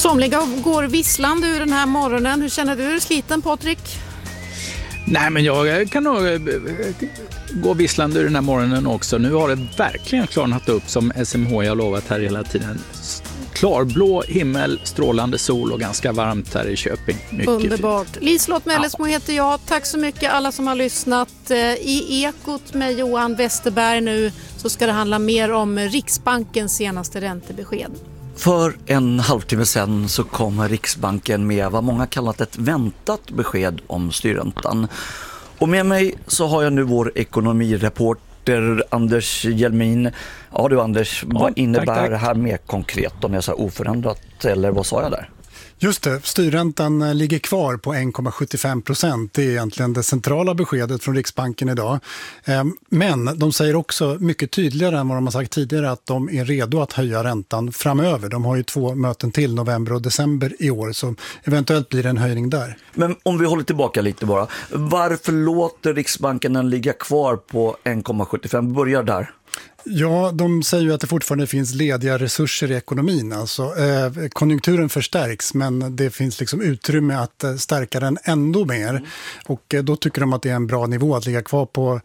Somliga går visslande ur den här morgonen. Hur känner du? Är du sliten, Patrik? Nej, men jag kan nog gå visslande ur den här morgonen också. Nu har det verkligen klarnat upp som SMH har lovat här hela tiden. Klarblå himmel, strålande sol och ganska varmt här i Köping. Mycket underbart. Fint. Liselott Mellesmo heter jag. Tack så mycket alla som har lyssnat. I Ekot med Johan Westerberg nu så ska det handla mer om Riksbankens senaste räntebesked. För en halvtimme sedan så kom Riksbanken med vad många kallat ett väntat besked om styrräntan. Och med mig så har jag nu vår ekonomireporter Anders Hjelmin. Ja du Anders, vad innebär det här mer konkret om jag sa oförändrat eller vad sa jag där? Just det, styrräntan ligger kvar på 1,75%. Det är egentligen det centrala beskedet från Riksbanken idag. Men de säger också mycket tydligare än vad de har sagt tidigare att de är redo att höja räntan framöver. De har ju 2 möten till, november och december i år, så eventuellt blir det en höjning där. Men om vi håller tillbaka lite bara, varför låter Riksbanken den ligga kvar på 1,75? Börjar där. Ja, de säger ju att det fortfarande finns lediga resurser i ekonomin. Alltså, konjunkturen förstärks men det finns liksom utrymme att stärka den ändå mer. Och då tycker de att det är en bra nivå att ligga kvar på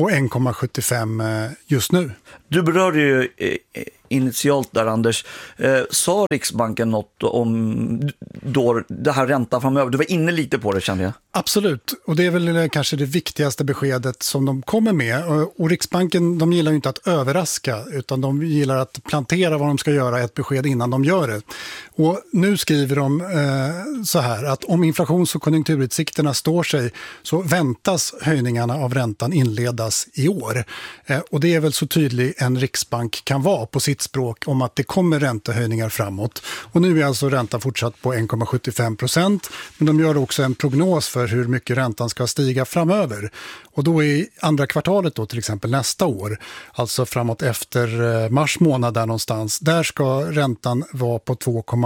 1,75 just nu. Du berörde ju initialt där Anders, sa Riksbanken något om då det här räntan framöver? Du var inne lite på det kände jag. Absolut, och det är väl kanske det viktigaste beskedet som de kommer med. Och Riksbanken, de gillar ju inte att överraska utan de gillar att plantera vad de ska göra ett besked innan de gör det. Och nu skriver de så här att om inflations- och konjunkturutsikterna står sig så väntas höjningarna av räntan inledas i år. Och det är väl så tydlig en riksbank kan vara på sitt språk om att det kommer räntehöjningar framåt. Och nu är alltså räntan fortsatt på 1,75%, men de gör också en prognos för hur mycket räntan ska stiga framöver. Och då i andra kvartalet då till exempel nästa år, alltså framåt efter mars månad där någonstans, där ska räntan vara på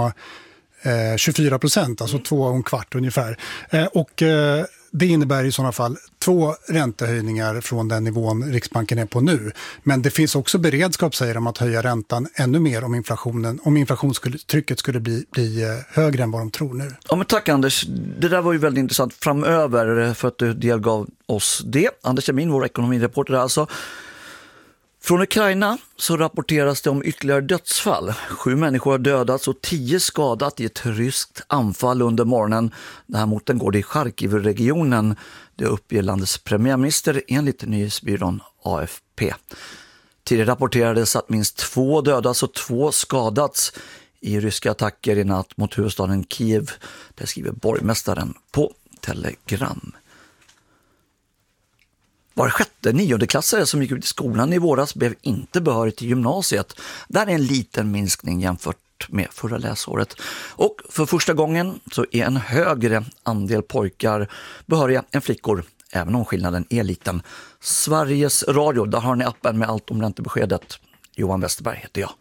2,24%, alltså 2,25 ungefär. Och det innebär i sådana fall 2 räntehöjningar från den nivån Riksbanken är på nu. Men det finns också beredskap, säger de, att höja räntan ännu mer om inflationstrycket skulle bli högre än vad de tror nu. Ja, men tack Anders. Det där var ju väldigt intressant framöver för att du delgav oss det. Anders Hjelmin, vår ekonomireporter alltså. Från Ukraina så rapporteras det om ytterligare dödsfall. 7 människor har dödats och 10 skadat i ett ryskt anfall under morgonen. Det här mot den går det i Charkiv-regionen. Det uppger landets premiärminister enligt nyhetsbyrån AFP. Tidigare rapporterades att minst 2 dödas och 2 skadats i ryska attacker i natt mot huvudstaden Kiev. Det skriver borgmästaren på Telegram. Var 6:e 9-klassare som gick ut i skolan i våras blev inte behörig till gymnasiet. Där är en liten minskning jämfört med förra läsåret. Och för första gången så är en högre andel pojkar behöriga än flickor, även om skillnaden är liten. Sveriges Radio, där har ni appen med allt om räntebeskedet. Johan Westerberg heter jag.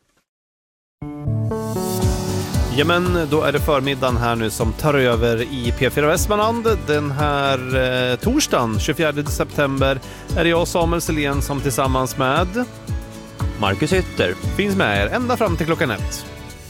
Ja, men då är det förmiddagen här nu som tar över i P4 Västmanland. Den här torsdagen, 24 september, är det jag, Samuel Selén, som tillsammans med Marcus Hytter finns med er ända fram till klockan 1.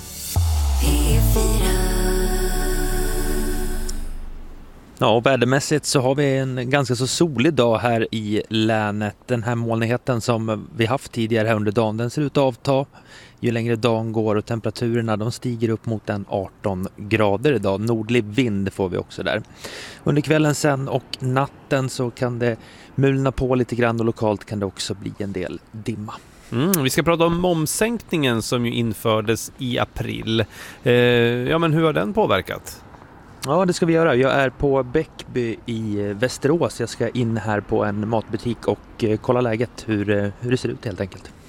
Ja, och vädermässigt så har vi en ganska så solig dag här i länet. Den här molnigheten som vi haft tidigare här under dagen, den ser ut att avta. Ju längre dagen går och temperaturerna de stiger upp mot en 18 grader idag. Nordlig vind får vi också där. Under kvällen sen och natten så kan det mulna på lite grann och lokalt kan det också bli en del dimma. Vi ska prata om momssänkningen som ju infördes i april. Ja, men hur har den påverkat? Ja, det ska vi göra. Jag är på Bäckby i Västerås. Jag ska in här på en matbutik och kolla läget hur det ser ut helt enkelt.